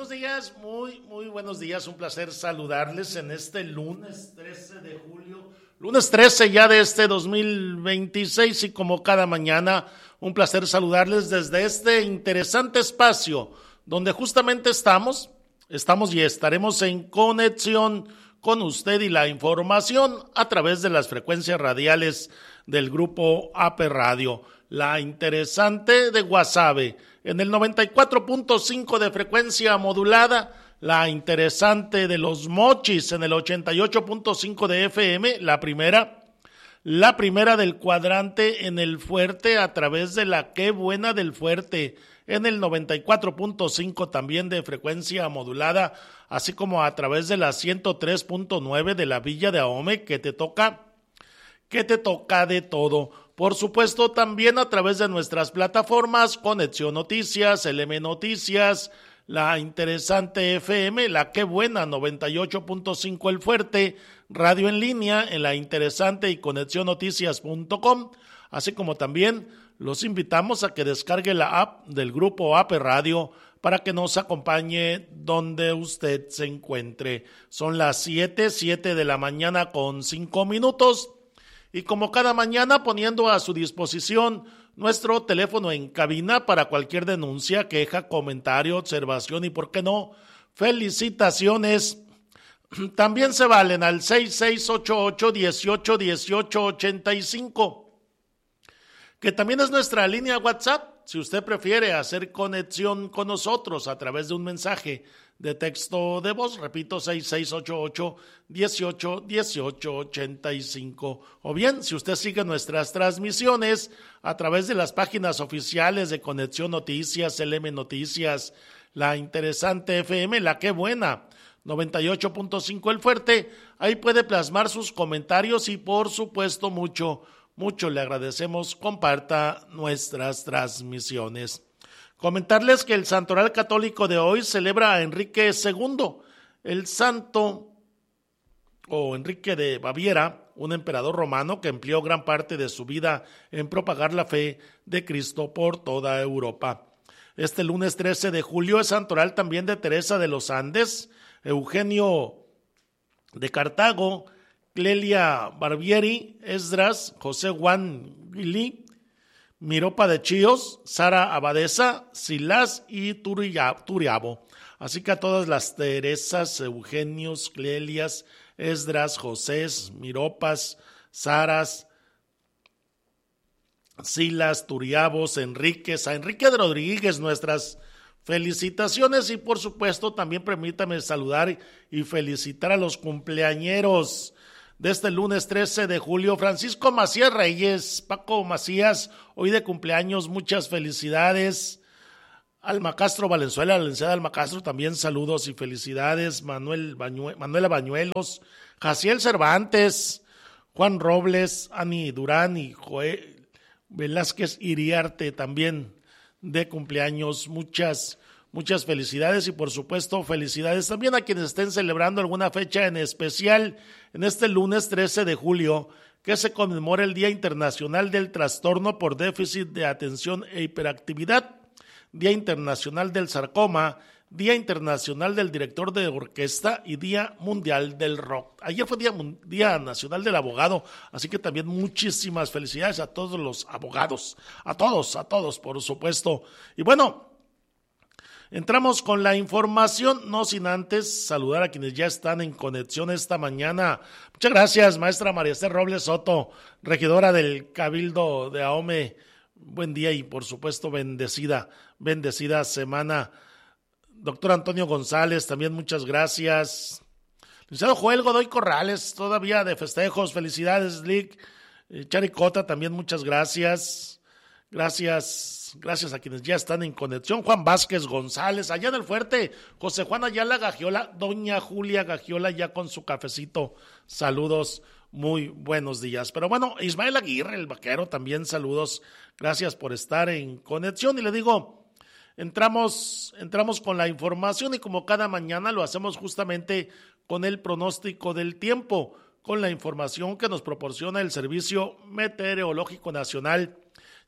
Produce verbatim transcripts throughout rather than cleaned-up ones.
buenos días, muy, muy buenos días. Un placer saludarles en este lunes trece de julio. Lunes trece ya de este dos mil veintiséis y como cada mañana, un placer saludarles desde este interesante espacio donde justamente estamos, estamos y estaremos en conexión con usted y la información a través de las frecuencias radiales del grupo A P Radio. La interesante de Guasave en el noventa y cuatro punto cinco de frecuencia modulada, la interesante de Los Mochis en el ochenta y ocho punto cinco de F M, la primera, la primera del cuadrante en el Fuerte a través de la Qué Buena del Fuerte en el noventa y cuatro punto cinco también de frecuencia modulada, así como a través de la ciento tres punto nueve de la Villa de Ahome, que te toca, que te toca de todo. Por supuesto, también a través de nuestras plataformas, Conexión Noticias, L M Noticias, la interesante F M, la Qué Buena, noventa y ocho punto cinco El Fuerte, radio en línea en la interesante y conexión noticias punto com, así como también los invitamos a que descargue la app del grupo A P Radio para que nos acompañe donde usted se encuentre. Son las siete, siete de la mañana con cinco minutos. Y como cada mañana poniendo a su disposición nuestro teléfono en cabina para cualquier denuncia, queja, comentario, observación y, por qué no, felicitaciones. También se valen al seis seis ocho ocho, dieciocho, dieciocho, ochenta y cinco, que también es nuestra línea WhatsApp, si usted prefiere hacer conexión con nosotros a través de un mensaje de texto de voz, repito, seis seis ocho ocho, dieciocho, dieciocho, ochenta y cinco. O bien, si usted sigue nuestras transmisiones a través de las páginas oficiales de Conexión Noticias, L M Noticias, la interesante F M, la Qué Buena, noventa y ocho punto cinco El Fuerte, ahí puede plasmar sus comentarios y por supuesto mucho, mucho le agradecemos, comparta nuestras transmisiones. Comentarles que el santoral católico de hoy celebra a Enrique segundo, el santo o Enrique de Baviera, un emperador romano que empleó gran parte de su vida en propagar la fe de Cristo por toda Europa. Este lunes trece de julio es santoral también de Teresa de los Andes, Eugenio de Cartago, Clelia Barbieri, Esdras, José Juan Gili, Miropa de Chíos, Sara Abadesa, Silas y Turiabo. Así que a todas las Teresas, Eugenios, Clelias, Esdras, Josés, Miropas, Saras, Silas, Turiabos, Enríquez, a Enrique de Rodríguez, nuestras felicitaciones y por supuesto también permítame saludar y felicitar a los cumpleañeros de este lunes trece de julio, Francisco Macías Reyes, Paco Macías, hoy de cumpleaños, muchas felicidades. Alma Castro Valenzuela, la licenciada Alma Castro, también saludos y felicidades. Manuel Bañue, Manuela Bañuelos, Jaciel Cervantes, Juan Robles, Ani Durán y Joel Velázquez Iriarte, también de cumpleaños, muchas Muchas felicidades y por supuesto felicidades también a quienes estén celebrando alguna fecha en especial en este lunes trece de julio, que se conmemora el Día Internacional del Trastorno por Déficit de Atención e Hiperactividad, Día Internacional del Sarcoma, Día Internacional del Director de Orquesta y Día Mundial del Rock. Ayer fue Día, Día Nacional del Abogado, así que también muchísimas felicidades a todos los abogados, a todos, a todos por supuesto. Y bueno, entramos con la información, no sin antes saludar a quienes ya están en conexión esta mañana. Muchas gracias, maestra María Esther Robles Soto, regidora del Cabildo de Ahome. Buen día y por supuesto bendecida, bendecida semana. Doctor Antonio González, también muchas gracias. Licenciado Joel Godoy Corrales, todavía de festejos, felicidades, Lick. Charicota, también muchas gracias. Gracias, gracias a quienes ya están en conexión. Juan Vázquez González, allá en el Fuerte, José Juan Ayala Gagiola, doña Julia Gagiola ya con su cafecito. Saludos, muy buenos días. Pero bueno, Ismael Aguirre, el vaquero, también saludos. Gracias por estar en conexión. Y le digo, entramos, entramos con la información y como cada mañana lo hacemos justamente con el pronóstico del tiempo, con la información que nos proporciona el Servicio Meteorológico Nacional.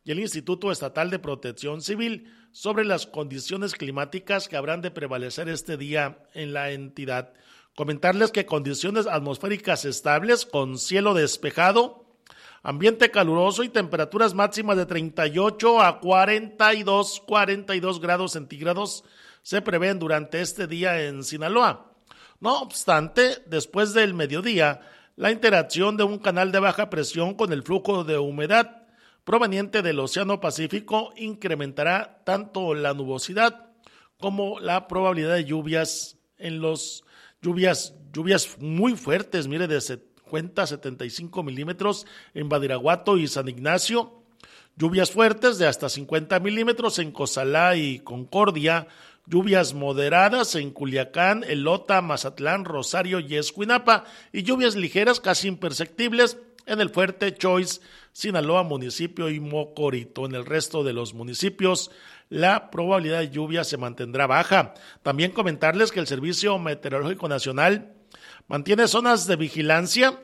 y el Instituto Estatal de Protección Civil sobre las condiciones climáticas que habrán de prevalecer este día en la entidad. Comentarles que condiciones atmosféricas estables con cielo despejado, ambiente caluroso y temperaturas máximas de treinta y ocho a cuarenta y dos, cuarenta y dos grados centígrados se prevén durante este día en Sinaloa. No obstante, después del mediodía, la interacción de un canal de baja presión con el flujo de humedad proveniente del Océano Pacífico incrementará tanto la nubosidad como la probabilidad de lluvias en los lluvias, lluvias muy fuertes, mire, de cincuenta a setenta y cinco milímetros en Badiraguato y San Ignacio, lluvias fuertes de hasta cincuenta milímetros en Cozalá y Concordia, lluvias moderadas en Culiacán, Elota, Mazatlán, Rosario y Escuinapa, y lluvias ligeras casi imperceptibles en el Fuerte, Choice, Sinaloa, municipio y Mocorito. En el resto de los municipios, la probabilidad de lluvia se mantendrá baja. También comentarles que el Servicio Meteorológico Nacional mantiene zonas de vigilancia,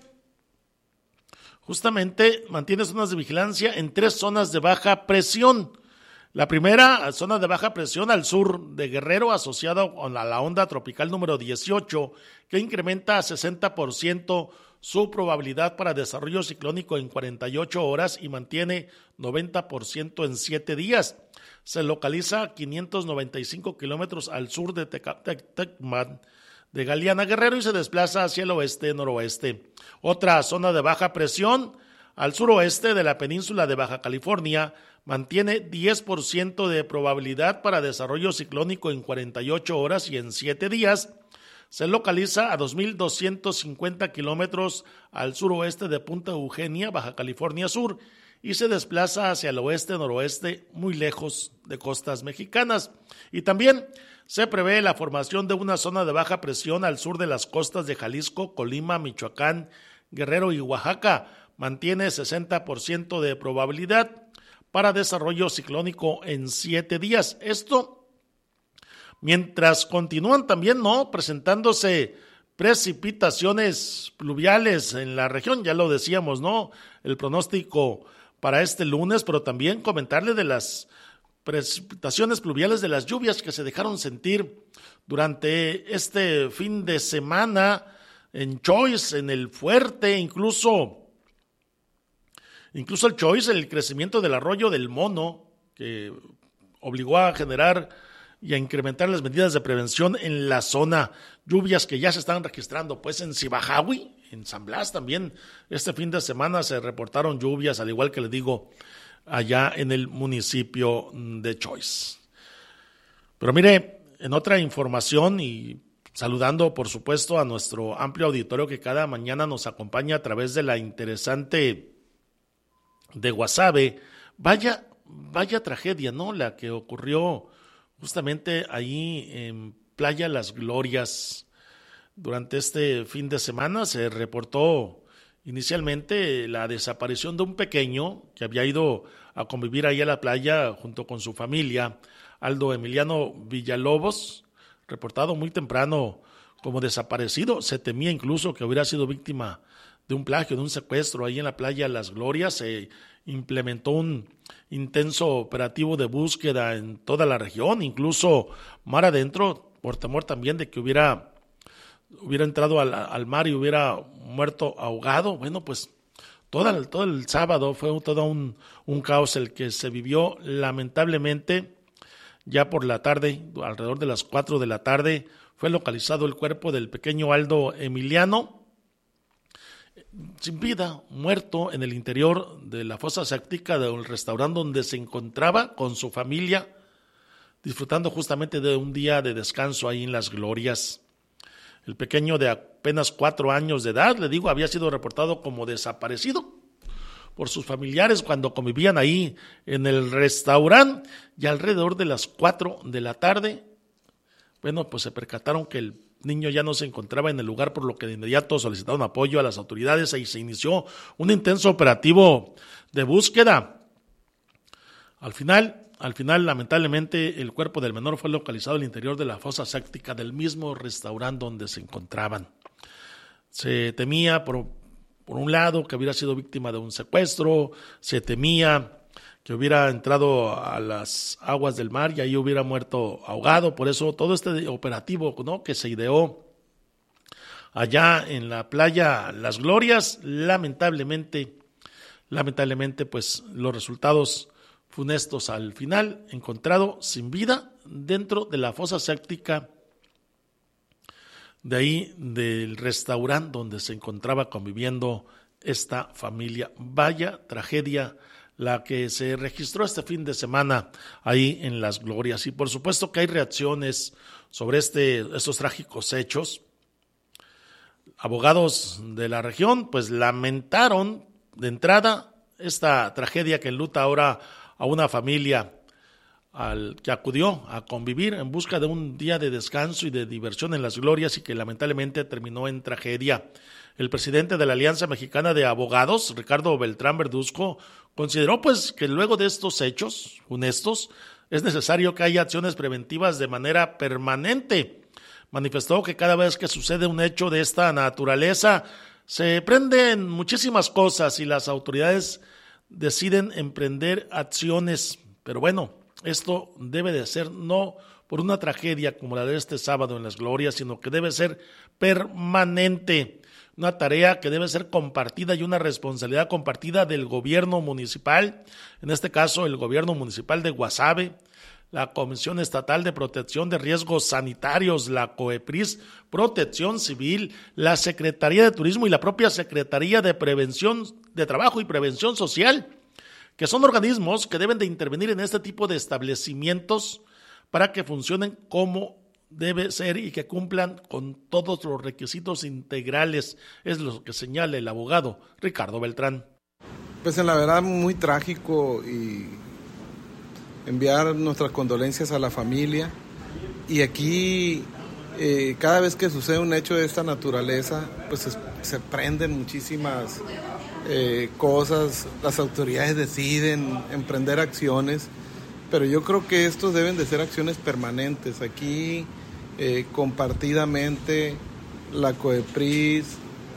justamente mantiene zonas de vigilancia en tres zonas de baja presión. La primera, zona de baja presión al sur de Guerrero, asociada con la onda tropical número dieciocho, que incrementa a sesenta por ciento su probabilidad para desarrollo ciclónico en cuarenta y ocho horas y mantiene noventa por ciento en siete días. Se localiza a quinientos noventa y cinco kilómetros al sur de Tecmán, de Galeana, Guerrero, y se desplaza hacia el oeste-noroeste. Otra zona de baja presión al suroeste de la península de Baja California mantiene diez por ciento de probabilidad para desarrollo ciclónico en cuarenta y ocho horas y en siete días. Se localiza a dos mil doscientos cincuenta kilómetros al suroeste de Punta Eugenia, Baja California Sur, y se desplaza hacia el oeste-noroeste, muy lejos de costas mexicanas. Y también se prevé la formación de una zona de baja presión al sur de las costas de Jalisco, Colima, Michoacán, Guerrero y Oaxaca. Mantiene sesenta por ciento de probabilidad para desarrollo ciclónico en siete días. Esto mientras continúan también no presentándose precipitaciones pluviales en la región, ya lo decíamos, ¿no? El pronóstico para este lunes, pero también comentarle de las precipitaciones pluviales, de las lluvias que se dejaron sentir durante este fin de semana en Choice, en el Fuerte, incluso Incluso el Choice, el crecimiento del arroyo del Mono, que obligó a generar y a incrementar las medidas de prevención en la zona. Lluvias que ya se están registrando, pues en Cibajahui, en San Blas también. Este fin de semana se reportaron lluvias, al igual que les digo, allá en el municipio de Choice. Pero mire, en otra información y saludando, por supuesto, a nuestro amplio auditorio que cada mañana nos acompaña a través de la interesante de Guasave, vaya, vaya tragedia, ¿no? La que ocurrió justamente ahí en Playa Las Glorias. Durante este fin de semana se reportó inicialmente la desaparición de un pequeño que había ido a convivir ahí a la playa junto con su familia, Aldo Emiliano Villalobos, reportado muy temprano como desaparecido. Se temía incluso que hubiera sido víctima de un plagio, de un secuestro ahí en la playa Las Glorias. Se implementó un intenso operativo de búsqueda en toda la región, incluso mar adentro, por temor también de que hubiera, hubiera entrado al, al mar y hubiera muerto ahogado. Bueno, pues todo el, todo el sábado fue todo un, un caos el que se vivió. Lamentablemente, ya por la tarde, alrededor de las cuatro de la tarde, fue localizado el cuerpo del pequeño Aldo Emiliano, sin vida, muerto en el interior de la fosa séptica del restaurante donde se encontraba con su familia, disfrutando justamente de un día de descanso ahí en Las Glorias. El pequeño de apenas cuatro años de edad, le digo, había sido reportado como desaparecido por sus familiares cuando convivían ahí en el restaurante, y alrededor de las cuatro de la tarde, bueno, pues se percataron que el niño ya no se encontraba en el lugar, por lo que de inmediato solicitaron apoyo a las autoridades y se inició un intenso operativo de búsqueda. Al final, al final, lamentablemente, el cuerpo del menor fue localizado al interior de la fosa séptica del mismo restaurante donde se encontraban. Se temía, por, por un lado, que hubiera sido víctima de un secuestro, se temía que hubiera entrado a las aguas del mar y ahí hubiera muerto ahogado. Por eso todo este operativo, ¿no?, que se ideó allá en la playa Las Glorias, lamentablemente, lamentablemente, pues los resultados funestos al final, encontrado sin vida dentro de la fosa séptica de ahí del restaurante donde se encontraba conviviendo esta familia. Vaya tragedia la que se registró este fin de semana ahí en Las Glorias. Y por supuesto que hay reacciones sobre este, estos trágicos hechos. Abogados de la región pues lamentaron de entrada esta tragedia que enluta ahora a una familia al que acudió a convivir en busca de un día de descanso y de diversión en Las Glorias y que lamentablemente terminó en tragedia. El presidente de la Alianza Mexicana de Abogados, Ricardo Beltrán Verduzco, consideró pues que luego de estos hechos funestos es necesario que haya acciones preventivas de manera permanente. Manifestó que cada vez que sucede un hecho de esta naturaleza se prenden muchísimas cosas y las autoridades deciden emprender acciones, pero bueno, esto debe de ser no por una tragedia como la de este sábado en Las Glorias, sino que debe ser permanente. Una tarea que debe ser compartida y una responsabilidad compartida del gobierno municipal, en este caso el gobierno municipal de Guasave, la Comisión Estatal de Protección de Riesgos Sanitarios, la COEPRIS, Protección Civil, la Secretaría de Turismo y la propia Secretaría de Prevención de Trabajo y Prevención Social, que son organismos que deben de intervenir en este tipo de establecimientos para que funcionen como debe ser y que cumplan con todos los requisitos integrales, es lo que señala el abogado Ricardo Beltrán. Pues en la verdad muy trágico y enviar nuestras condolencias a la familia y aquí eh, cada vez que sucede un hecho de esta naturaleza pues se, se prenden muchísimas eh, cosas, las autoridades deciden emprender acciones, pero yo creo que estos deben de ser acciones permanentes. Aquí Eh, compartidamente la COEPRIS,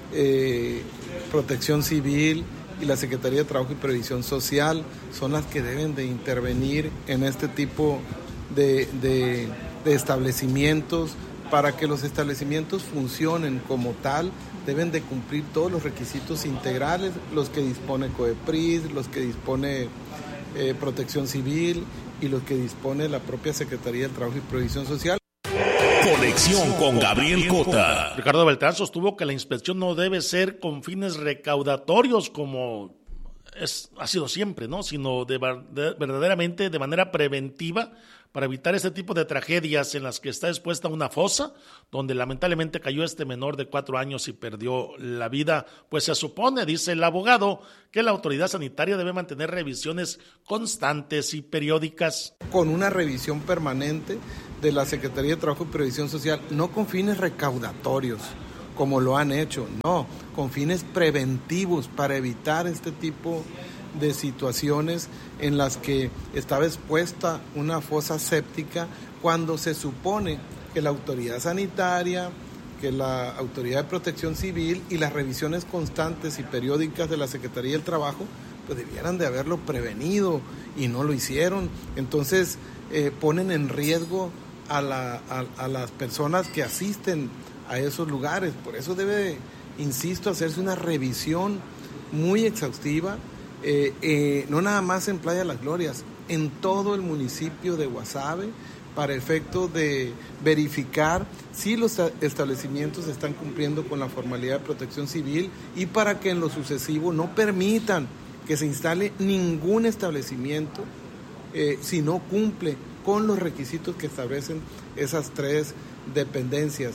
eh, Protección Civil y la Secretaría de Trabajo y Previsión Social son las que deben de intervenir en este tipo de, de, de establecimientos. Para que los establecimientos funcionen como tal, deben de cumplir todos los requisitos integrales, los que dispone COEPRIS, los que dispone eh, Protección Civil y los que dispone la propia Secretaría de Trabajo y Previsión Social. Conexión con Gabriel Cota. Ricardo Beltrán sostuvo que la inspección no debe ser con fines recaudatorios como es, ha sido siempre, ¿no?, sino de, de, verdaderamente de manera preventiva para evitar este tipo de tragedias en las que está expuesta una fosa donde lamentablemente cayó este menor de cuatro años y perdió la vida. Pues se supone, dice el abogado, que la autoridad sanitaria debe mantener revisiones constantes y periódicas. Con una revisión permanente de la Secretaría de Trabajo y Previsión Social, no con fines recaudatorios, como lo han hecho, no, con fines preventivos para evitar este tipo de situaciones en las que estaba expuesta una fosa séptica cuando se supone que la autoridad sanitaria, que la autoridad de protección civil y las revisiones constantes y periódicas de la Secretaría del Trabajo pues debieran de haberlo prevenido y no lo hicieron. Entonces eh, ponen en riesgo a, la, a, a las personas que asisten a esos lugares. Por eso debe, insisto, hacerse una revisión muy exhaustiva, eh, eh, no nada más en Playa Las Glorias, en todo el municipio de Guasave, para efecto de verificar si los establecimientos están cumpliendo con la formalidad de protección civil y para que en lo sucesivo no permitan que se instale ningún establecimiento eh, si no cumple con los requisitos que establecen esas tres dependencias.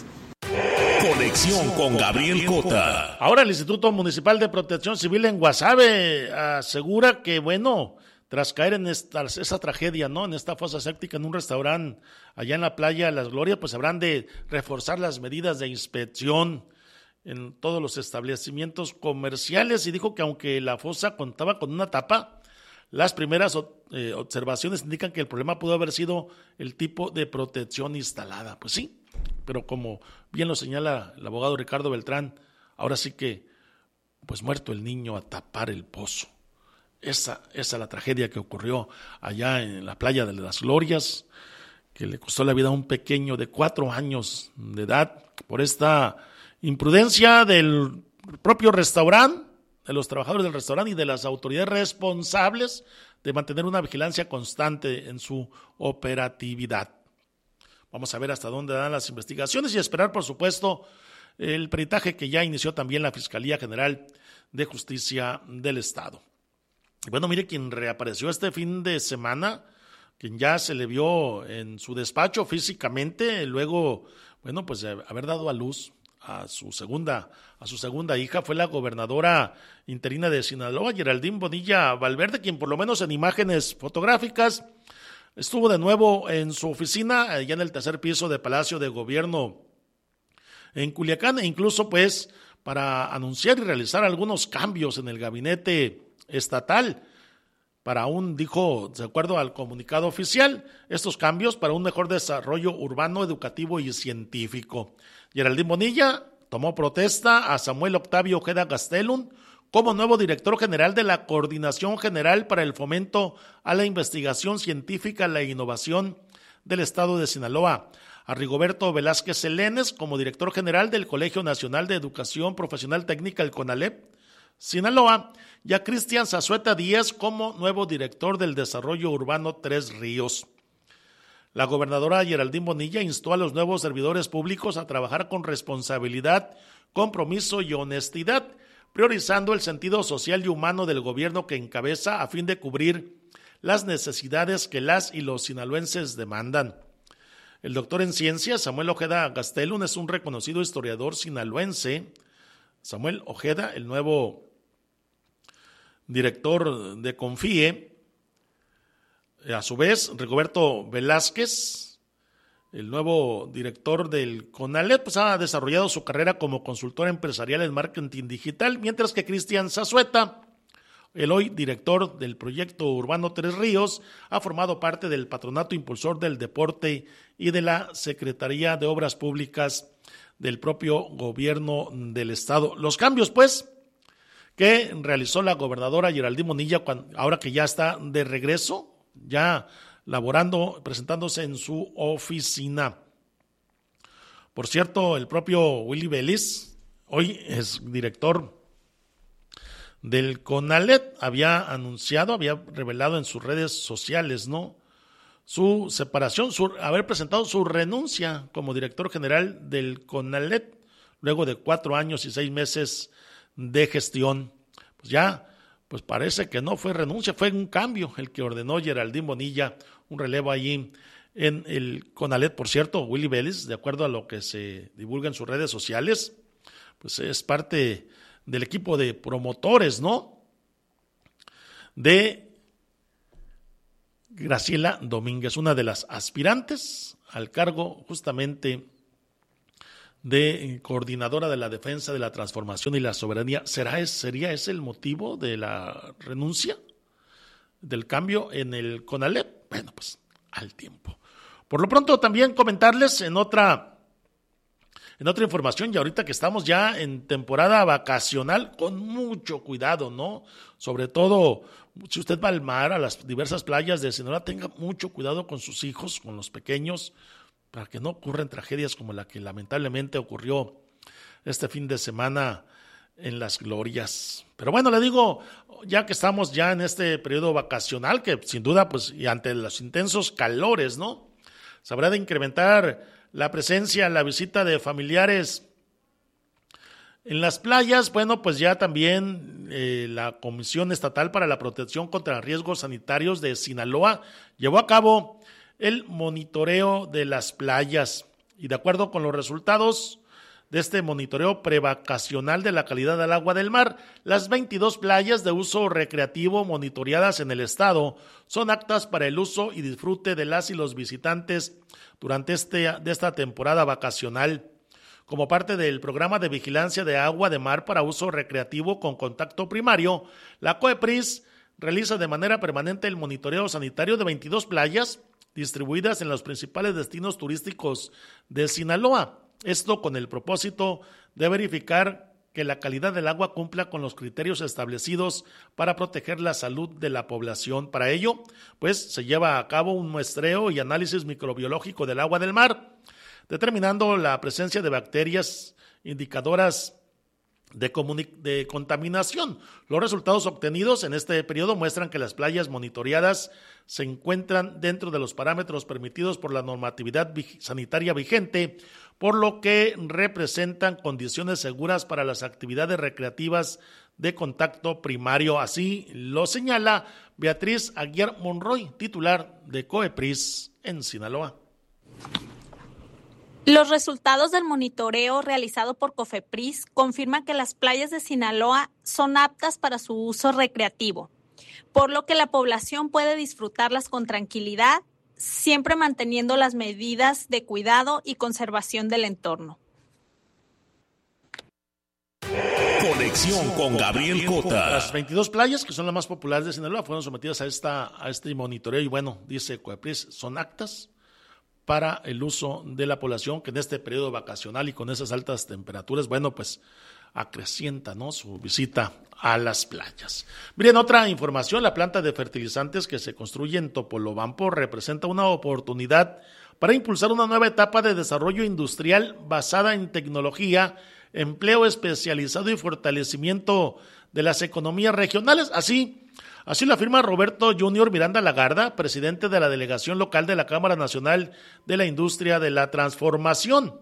Conexión con Gabriel Cota. Ahora el Instituto Municipal de Protección Civil en Guasave asegura que, bueno, tras caer en esta, esa tragedia, ¿no?, en esta fosa séptica en un restaurante allá en la playa Las Glorias, pues habrán de reforzar las medidas de inspección en todos los establecimientos comerciales, y dijo que aunque la fosa contaba con una tapa, las primeras eh, observaciones indican que el problema pudo haber sido el tipo de protección instalada. Pues sí, pero como bien lo señala el abogado Ricardo Beltrán, ahora sí que, pues muerto el niño a tapar el pozo. esa, esa la tragedia que ocurrió allá en la playa de las Glorias, que le costó la vida a un pequeño de cuatro años de edad por esta imprudencia del propio restaurante, de los trabajadores del restaurante y de las autoridades responsables de mantener una vigilancia constante en su operatividad. Vamos a ver hasta dónde dan las investigaciones y esperar, por supuesto, el peritaje que ya inició también la Fiscalía General de Justicia del Estado. Y bueno, mire, quien reapareció este fin de semana, quien ya se le vio en su despacho físicamente, luego, bueno, pues de haber dado a luz a su segunda, a su segunda hija, fue la gobernadora interina de Sinaloa, Geraldine Bonilla Valverde, quien por lo menos en imágenes fotográficas estuvo de nuevo en su oficina, allá en el tercer piso de Palacio de Gobierno en Culiacán, e incluso pues para anunciar y realizar algunos cambios en el gabinete estatal, para un, dijo, de acuerdo al comunicado oficial, estos cambios para un mejor desarrollo urbano, educativo y científico. Geraldine Bonilla tomó protesta a Samuel Octavio Ojeda Gastelum como nuevo director general de la Coordinación General para el Fomento a la Investigación Científica y la Innovación del Estado de Sinaloa, a Rigoberto Velázquez Selenes como director general del Colegio Nacional de Educación Profesional Técnica, el CONALEP, Sinaloa, y a Cristian Zazueta Díaz como nuevo director del Desarrollo Urbano Tres Ríos. La gobernadora Geraldine Bonilla instó a los nuevos servidores públicos a trabajar con responsabilidad, compromiso y honestidad, priorizando el sentido social y humano del gobierno que encabeza a fin de cubrir las necesidades que las y los sinaloenses demandan. El doctor en ciencias Samuel Ojeda Gastelum es un reconocido historiador sinaloense. Samuel Ojeda, el nuevo director de CONFIE. A su vez, Rigoberto Velázquez, el nuevo director del CONALEP, pues ha desarrollado su carrera como consultor empresarial en marketing digital, mientras que Cristian Zazueta, el hoy director del proyecto urbano Tres Ríos, ha formado parte del patronato impulsor del deporte y de la Secretaría de Obras Públicas del propio gobierno del estado. Los cambios, pues, que realizó la gobernadora Geraldine Bonilla, cuando, ahora que ya está de regreso, ya laborando, presentándose en su oficina. Por cierto, el propio Willy Vélez, hoy es director del CONALEP, había anunciado, había revelado en sus redes sociales, ¿no?, su separación, su, haber presentado su renuncia como director general del CONALEP, luego de cuatro años y seis meses de gestión. Pues ya, pues parece que no fue renuncia, fue un cambio el que ordenó Geraldine Bonilla, un relevo allí en el CONALEP. Por cierto, Willy Vélez, de acuerdo a lo que se divulga en sus redes sociales, pues es parte del equipo de promotores, ¿no?, de Graciela Domínguez, una de las aspirantes al cargo justamente de coordinadora de la defensa de la transformación y la soberanía. ¿Será, ¿Sería ese el motivo de la renuncia, del cambio en el CONALEP? Bueno, pues al tiempo. Por lo pronto también comentarles en otra, en otra información, y ahorita que estamos ya en temporada vacacional, con mucho cuidado, ¿no? Sobre todo, si usted va al mar, a las diversas playas de Sinaloa, tenga mucho cuidado con sus hijos, con los pequeños, para que no ocurran tragedias como la que lamentablemente ocurrió este fin de semana en Las Glorias. Pero bueno, le digo, ya que estamos ya en este periodo vacacional, que sin duda, pues, y ante los intensos calores, ¿no?, se habrá de incrementar la presencia, la visita de familiares en las playas. Bueno, pues ya también eh, la Comisión Estatal para la Protección contra Riesgos Sanitarios de Sinaloa llevó a cabo el monitoreo de las playas, y de acuerdo con los resultados de este monitoreo prevacacional de la calidad del agua del mar, las veintidós playas de uso recreativo monitoreadas en el estado son aptas para el uso y disfrute de las y los visitantes durante este, de esta temporada vacacional. Como parte del programa de vigilancia de agua de mar para uso recreativo con contacto primario, la COEPRIS realiza de manera permanente el monitoreo sanitario de veintidós playas distribuidas en los principales destinos turísticos de Sinaloa. Esto con el propósito de verificar que la calidad del agua cumpla con los criterios establecidos para proteger la salud de la población. Para ello, pues se lleva a cabo un muestreo y análisis microbiológico del agua del mar, determinando la presencia de bacterias indicadoras De, comuni- de contaminación. Los resultados obtenidos en este periodo muestran que las playas monitoreadas se encuentran dentro de los parámetros permitidos por la normatividad vig- sanitaria vigente, por lo que representan condiciones seguras para las actividades recreativas de contacto primario. Así lo señala Beatriz Aguiar Monroy, titular de COEPRIS en Sinaloa. Los resultados del monitoreo realizado por COFEPRIS confirman que las playas de Sinaloa son aptas para su uso recreativo, por lo que la población puede disfrutarlas con tranquilidad, siempre manteniendo las medidas de cuidado y conservación del entorno. Conexión con Gabriel Cota. Las veintidós playas, que son las más populares de Sinaloa, fueron sometidas a, esta, a este monitoreo y bueno, dice COEPRIS, son aptas para el uso de la población que en este periodo vacacional y con esas altas temperaturas, bueno, pues acrecienta, ¿no?, su visita a las playas. Miren, otra información, la planta de fertilizantes que se construye en Topolobampo representa una oportunidad para impulsar una nueva etapa de desarrollo industrial basada en tecnología, empleo especializado y fortalecimiento de las economías regionales. Así Así lo afirma Roberto Junior Miranda Lagarda, presidente de la delegación local de la Cámara Nacional de la Industria de la Transformación.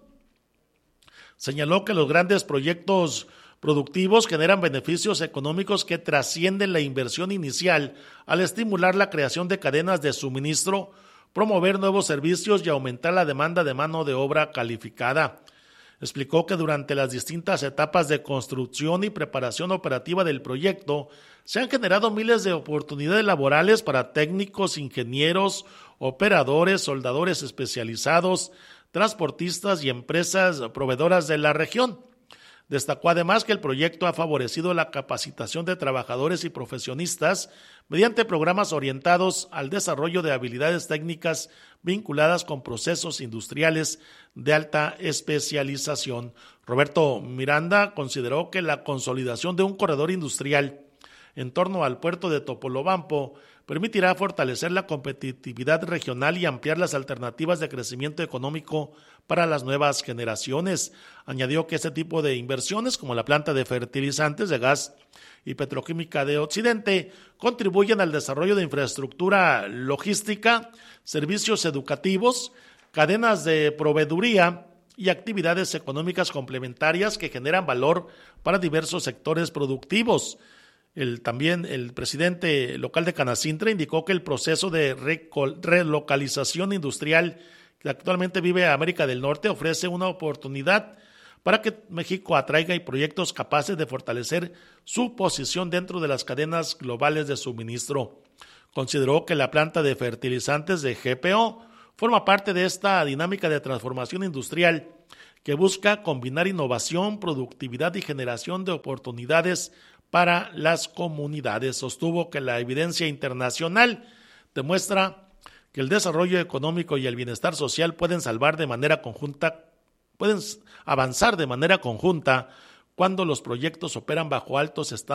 Señaló que los grandes proyectos productivos generan beneficios económicos que trascienden la inversión inicial al estimular la creación de cadenas de suministro, promover nuevos servicios y aumentar la demanda de mano de obra calificada. Explicó que durante las distintas etapas de construcción y preparación operativa del proyecto se han generado miles de oportunidades laborales para técnicos, ingenieros, operadores, soldadores especializados, transportistas y empresas proveedoras de la región. Destacó además que el proyecto ha favorecido la capacitación de trabajadores y profesionistas mediante programas orientados al desarrollo de habilidades técnicas vinculadas con procesos industriales de alta especialización. Roberto Miranda consideró que la consolidación de un corredor industrial en torno al puerto de Topolobampo permitirá fortalecer la competitividad regional y ampliar las alternativas de crecimiento económico para las nuevas generaciones. Añadió que este tipo de inversiones, como la planta de fertilizantes de gas y petroquímica de Occidente, contribuyen al desarrollo de infraestructura logística, servicios educativos, cadenas de proveeduría y actividades económicas complementarias que generan valor para diversos sectores productivos. El, también el presidente local de Canacintra indicó que el proceso de recol- relocalización industrial que actualmente vive América del Norte ofrece una oportunidad para que México atraiga proyectos capaces de fortalecer su posición dentro de las cadenas globales de suministro. Consideró que la planta de fertilizantes de G P O forma parte de esta dinámica de transformación industrial que busca combinar innovación, productividad y generación de oportunidades para las comunidades. Sostuvo que la evidencia internacional demuestra que el desarrollo económico y el bienestar social pueden salvar de manera conjunta, pueden avanzar de manera conjunta cuando los proyectos operan bajo altos estándares